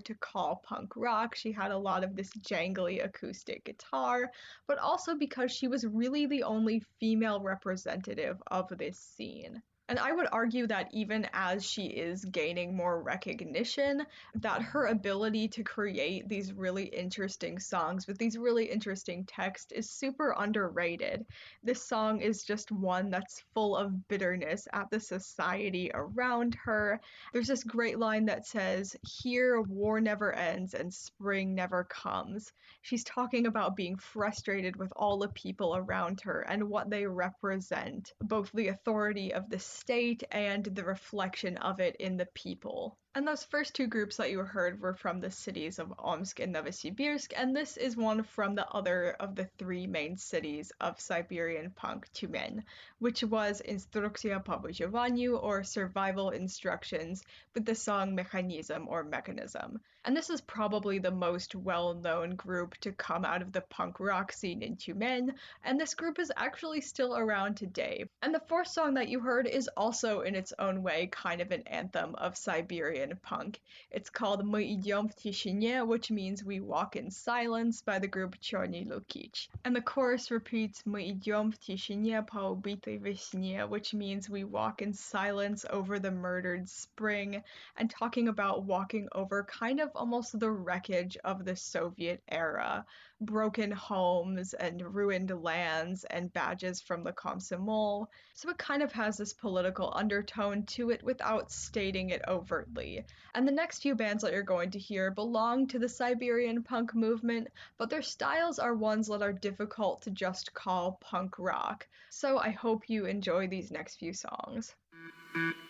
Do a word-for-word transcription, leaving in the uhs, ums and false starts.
to call punk rock. She had a lot of this jangly acoustic guitar, but also because she was really the only female representative of this scene. And I would argue that even as she is gaining more recognition, that her ability to create these really interesting songs with these really interesting texts is super underrated. This song is just one that's full of bitterness at the society around her. There's this great line that says, "Here, war never ends and spring never comes." She's talking about being frustrated with all the people around her and what they represent, both the authority of the state and the reflection of it in the people. And those first two groups that you heard were from the cities of Omsk and Novosibirsk, and this is one from the other of the three main cities of Siberian punk, Tyumen, which was Instrukcja po wyживанию, or Survival Instructions, with the song Mechanizm or Mechanism. And this is probably the most well-known group to come out of the punk rock scene in Tyumen, and this group is actually still around today. And the fourth song that you heard is also in its own way kind of an anthem of Siberian punk. It's called "Мы идем в тишине," which means we walk in silence, by the group Черный Лукич. And the chorus repeats "Мы идем в тишине по убитой весне," which means we walk in silence over the murdered spring, and talking about walking over kind of almost the wreckage of the Soviet era. Broken homes and ruined lands and badges from the Komsomol. So it kind of has this political undertone to it without stating it overtly. And the next few bands that you're going to hear belong to the Siberian punk movement, but their styles are ones that are difficult to just call punk rock. So I hope you enjoy these next few songs.